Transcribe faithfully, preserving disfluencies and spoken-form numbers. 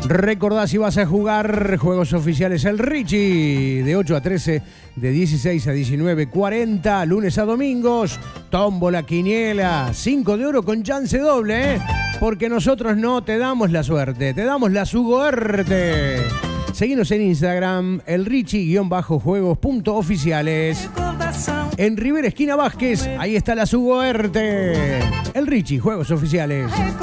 Recordá si vas a jugar juegos oficiales el Richie, de ocho a trece, de dieciséis a diecinueve cuarenta, lunes a domingos, tómbola, quiniela, cinco de oro con chance doble, ¿eh? Porque nosotros no te damos la suerte, te damos la sugoerte. Seguinos en Instagram, el Richie-juegos punto oficiales. En Rivera Esquina Vázquez, ahí está la sugoerte. El Richie, juegos oficiales.